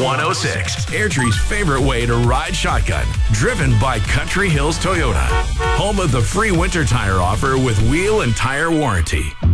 106, Airdrie's favorite way to ride shotgun. Driven by Country Hills Toyota. Home of the free winter tire offer with wheel and tire warranty.